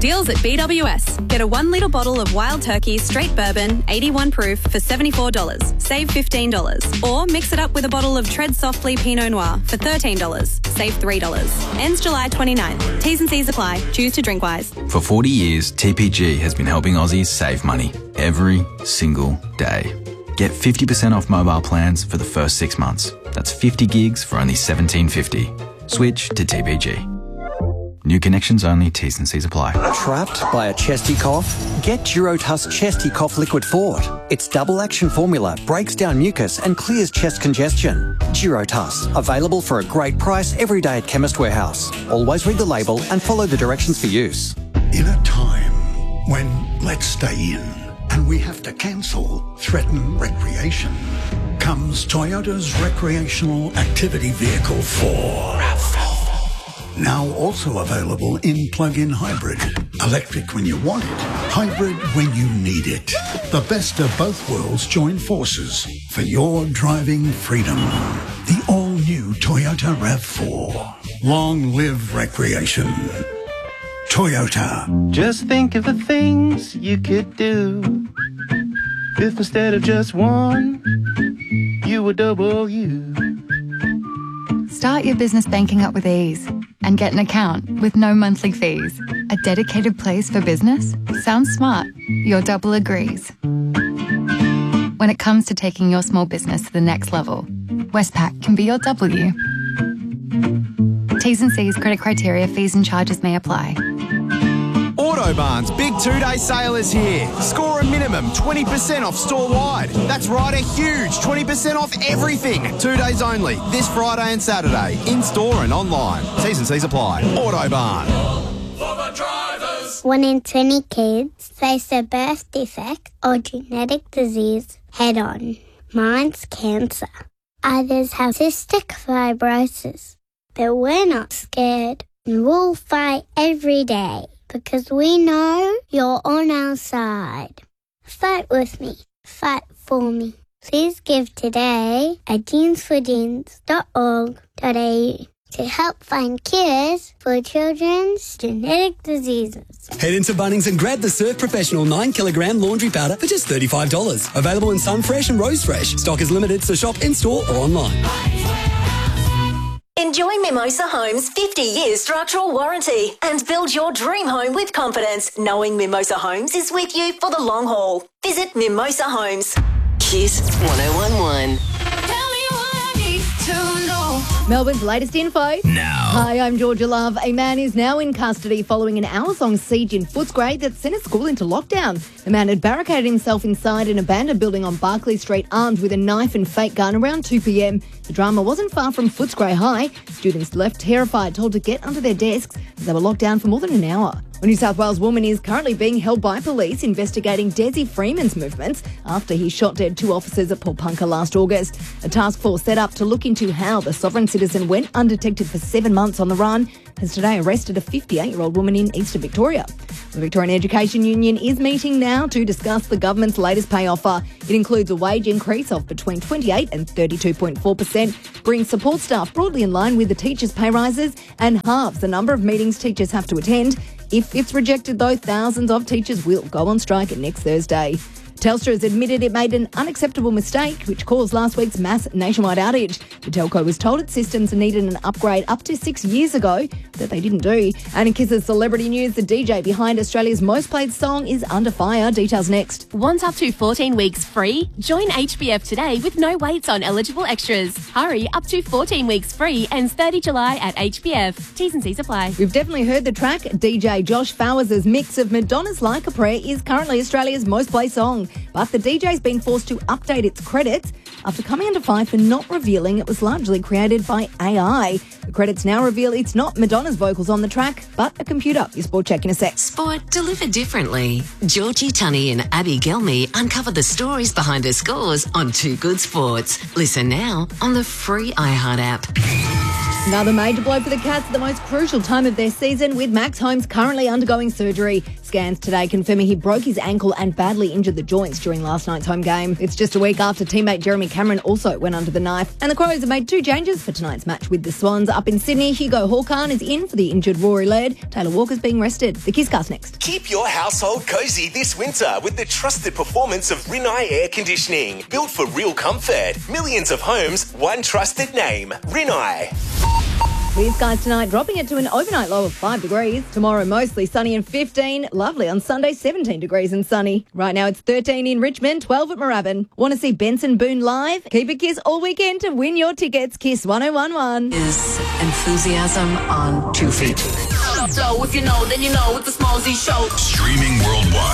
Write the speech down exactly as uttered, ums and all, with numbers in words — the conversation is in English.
Deals at B W S. Get a one litre bottle of Wild Turkey Straight Bourbon, eighty-one proof, for seventy-four dollars. Save fifteen dollars. Or mix it up with a bottle of Tread Softly Pinot Noir for thirteen dollars. Save three dollars. Ends July twenty-ninth. T's and C's apply. Choose to drink wise. For forty years, T P G has been helping Aussies save money every single day. Get fifty percent off mobile plans for the first six months. That's fifty gigs for only seventeen fifty. Switch to T P G. New connections only, T's and C's apply. Trapped by a chesty cough? Get Durotuss Chesty Cough Liquid Fort. Its double action formula breaks down mucus and clears chest congestion. Durotuss, available for a great price every day at Chemist Warehouse. Always read the label and follow the directions for use. In a time when let's stay in and we have to cancel, threaten recreation, comes Toyota's recreational activity vehicle four. RAV four. Now also available in plug-in hybrid. Electric when you want it, hybrid when you need it. The best of both worlds join forces for your driving freedom. The all-new Toyota RAV four. Long live recreation. Toyota. Just think of the things you could do if instead of just one, you were double you. Start your business banking up with ease and get an account with no monthly fees. A dedicated place for business? Sounds smart. Your double agrees. When it comes to taking your small business to the next level, Westpac can be your W. T's and C's, credit criteria, fees and charges may apply. Autobarn's big two-day sale is here. Score a minimum twenty percent off store-wide. That's right, a huge twenty percent off everything. Two days only, this Friday and Saturday, in-store and online. T's and C's apply. Autobarn. One in twenty kids face a birth defect or genetic disease head-on. Mine's cancer. Others have cystic fibrosis. But we're not scared, and we'll fight every day. Because we know you're on our side. Fight with me. Fight for me. Please give today at jeans for jeans dot org dot a u to help find cures for children's genetic diseases. Head into Bunnings and grab the Surf Professional nine kilogram laundry powder for just thirty-five dollars. Available in Sunfresh and Rose Fresh. Stock is limited, so shop in-store or online. Enjoy Mimosa Homes' fifty year structural warranty and build your dream home with confidence, knowing Mimosa Homes is with you for the long haul. Visit Mimosa Homes. Kiss one oh one one. Tell me what I need to know. Melbourne's latest info. Now. Hi, I'm Georgia Love. A man is now in custody following an hours-long siege in Footscray that sent a school into lockdown. The man had barricaded himself inside an abandoned building on Barclay Street, armed with a knife and fake gun around two p.m. The drama wasn't far from Footscray High. Students left terrified, told to get under their desks as they were locked down for more than an hour. A New South Wales woman is currently being held by police investigating Desi Freeman's movements after he shot dead two officers at Paulpunka last August. A task force set up to look into how the sovereign citizen went undetected for seven months on the run has today arrested a fifty-eight-year-old woman in eastern Victoria. The Victorian Education Union is meeting now to discuss the government's latest pay offer. It includes a wage increase of between twenty-eight and thirty-two point four percent, brings support staff broadly in line with the teachers' pay rises, and halves the number of meetings teachers have to attend. If it's rejected, though, thousands of teachers will go on strike next Thursday. Telstra has admitted it made an unacceptable mistake, which caused last week's mass nationwide outage. The telco was told its systems needed an upgrade up to six years ago that they didn't do. And in Kiss's celebrity news, the D J behind Australia's most played song is under fire. Details next. Want up to fourteen weeks free? Join H B F today with no waits on eligible extras. Hurry, up to fourteen weeks free, ends thirtieth of July at H B F. T's and C's apply. We've definitely heard the track. D J Josh Fowers' mix of Madonna's Like a Prayer is currently Australia's most played song. But the D J's been forced to update its credits after coming under fire for not revealing it was largely created by A I. The credits now reveal it's not Madonna's vocals on the track, but a computer. Your sport check in a sec. Sport delivered differently. Georgie Tunney and Abby Gelmy uncover the stories behind her scores on Two Good Sports. Listen now on the free iHeart app. Another major blow for the Cats at the most crucial time of their season, with Max Holmes currently undergoing surgery. Scans today confirming he broke his ankle and badly injured the joints during last night's home game. It's just a week after teammate Jeremy Cameron also went under the knife. And the Crows have made two changes for tonight's match with the Swans. Up in Sydney, Hugo Hawkins is in for the injured Rory Laird. Taylor Walker's being rested. The Kisscast next. Keep your household cosy this winter with the trusted performance of Rinnai Air Conditioning. Built for real comfort. Millions of homes, one trusted name. Rinnai. Clear skies tonight, dropping it to an overnight low of five degrees. Tomorrow, mostly sunny and fifteen. Lovely on Sunday, seventeen degrees and sunny. Right now, it's thirteen in Richmond, twelve at Moorabbin. Want to see Benson Boone live? Keep it Kiss all weekend to win your tickets. Kiss one oh one one. Is enthusiasm on two feet. So if you know, then you know it's the Small Z Show. Streaming worldwide.